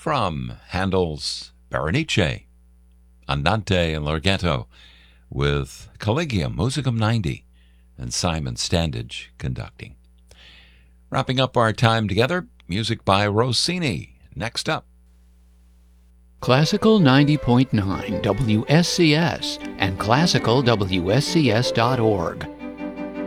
from Handel's Berenice, Andante and Larghetto, with Collegium Musicum 90 and Simon Standage conducting. Wrapping up our time together, music by Rossini. Next up, Classical 90.9 WSCS and classicalwscs.org